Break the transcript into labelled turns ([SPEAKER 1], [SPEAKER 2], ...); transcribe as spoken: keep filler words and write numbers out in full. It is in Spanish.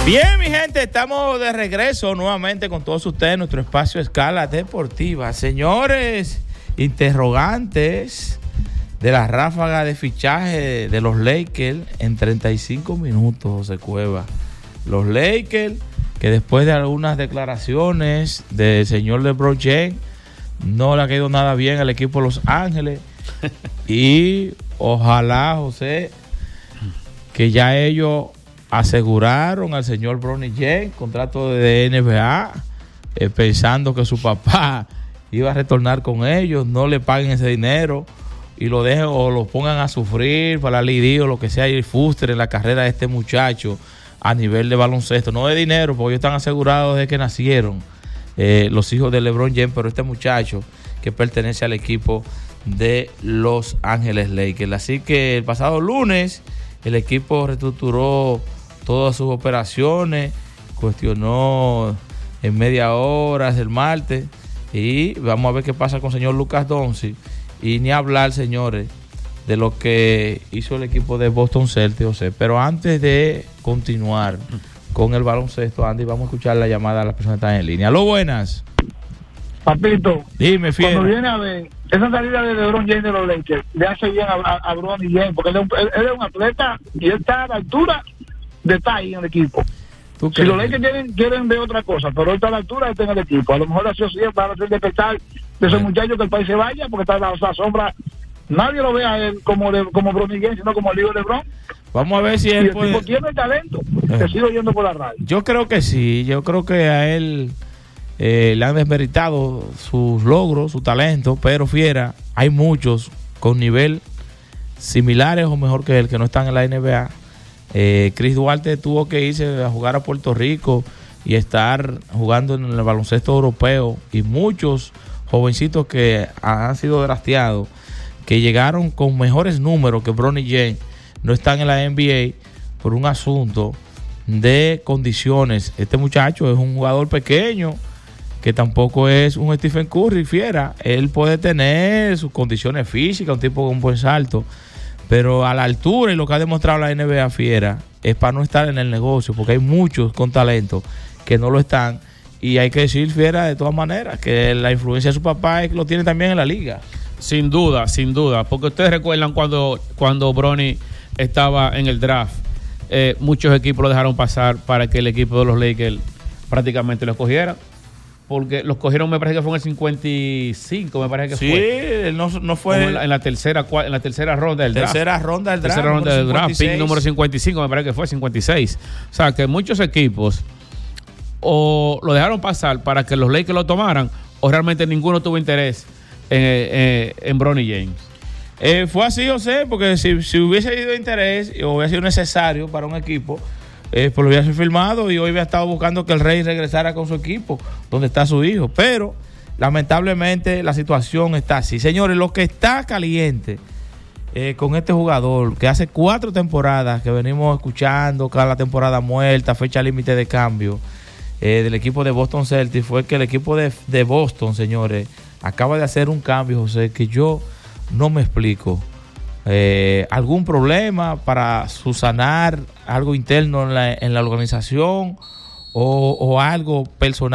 [SPEAKER 1] Bien, mi gente, estamos de regreso nuevamente con todos ustedes, nuestro espacio Escala Deportiva. Señores, interrogantes de la ráfaga de fichaje de los Lakers en treinta y cinco minutos, José Cueva. Los Lakers, que después de algunas declaraciones del señor LeBron James, no le ha caído nada bien al equipo de Los Ángeles. Y ojalá, José, que ya ellos aseguraron al señor Bronny James contrato de N B A, eh, pensando que su papá iba a retornar con ellos, no le paguen ese dinero y lo dejen o lo pongan a sufrir para la lidia o lo que sea y frustre en la carrera de este muchacho a nivel de baloncesto, no de dinero, porque ellos están asegurados de que nacieron eh, los hijos de LeBron James, pero este muchacho que pertenece al equipo de Los Ángeles Lakers. Así que el pasado lunes el equipo reestructuró todas sus operaciones, cuestionó en media hora el martes y vamos a ver qué pasa con el señor Lucas Doncic. Y ni hablar, señores, de lo que hizo el equipo de Boston Celtics, José. Pero antes de continuar con el baloncesto, Andy, vamos a escuchar la llamada de las personas que están en línea. Aló, buenas.
[SPEAKER 2] Papito,
[SPEAKER 1] dime, fiel.
[SPEAKER 2] Cuando viene a ver esa salida de LeBron James de los Lakers, le hace bien a, a, a Bronny James, porque él es, un, él, él es un atleta y él está a la altura de estar ahí en el equipo. Si los Lakers quieren, quieren ver otra cosa, pero él está a la altura de estar en el equipo. A lo mejor la sociedad va a hacer despertar de esos muchachos que el país se vaya, porque está a la, a la sombra. Nadie lo ve a él como, de, como Bronny James, sino como el hijo de LeBron.
[SPEAKER 1] Vamos a ver si él
[SPEAKER 2] el
[SPEAKER 1] puede...
[SPEAKER 2] tipo tiene talento, eh. que sigue oyendo por la radio.
[SPEAKER 1] Yo creo que sí, yo creo que a él eh, le han desmeritado sus logros, su talento, pero fiera, hay muchos con nivel similares o mejor que él que no están en la N B A. Eh, Chris Duarte tuvo que irse a jugar a Puerto Rico y estar jugando en el baloncesto europeo, y muchos jovencitos que han sido drafteados, que llegaron con mejores números que Bronny James, no están en la N B A por un asunto de condiciones. Este muchacho es un jugador pequeño, que tampoco es un Stephen Curry fiera. Él puede tener sus condiciones físicas, un tipo con un buen salto, pero a la altura y lo que ha demostrado la N B A fiera es para no estar en el negocio, porque hay muchos con talento que no lo están. Y hay que decir, fiera, de todas maneras, que la influencia de su papá es que lo tiene también en la liga.
[SPEAKER 3] Sin duda, sin duda, porque ustedes recuerdan cuando, cuando Bronny estaba en el draft, eh, muchos equipos lo dejaron pasar para que el equipo de los Lakers prácticamente lo escogiera, porque los cogieron, me parece que fue en el cincuenta y cinco, me parece que
[SPEAKER 1] sí,
[SPEAKER 3] fue.
[SPEAKER 1] Sí, no, no fue
[SPEAKER 3] en la, en la tercera en la tercera ronda del draft.
[SPEAKER 1] Tercera ronda del draft.
[SPEAKER 3] Tercera ronda del draft, pick número cincuenta y cinco, me parece que fue cincuenta y seis. O sea, que muchos equipos o lo dejaron pasar para que los Lakers lo tomaran, o realmente ninguno tuvo interés en, en, en Bronny James.
[SPEAKER 1] Eh, fue así, José, porque si, si hubiese habido interés o hubiera sido necesario para un equipo, eh, pues lo hubiese firmado y hoy hubiera estado buscando que el Rey regresara con su equipo, donde está su hijo. Pero lamentablemente la situación está así. Señores, lo que está caliente eh, con este jugador, que hace cuatro temporadas que venimos escuchando, cada la temporada muerta, fecha límite de cambio, eh, del equipo de Boston Celtics, fue que el equipo de, de Boston, señores, acaba de hacer un cambio, José, que yo no me explico. Eh, ¿Algún problema para subsanar algo interno en la, en la organización o, o algo personal?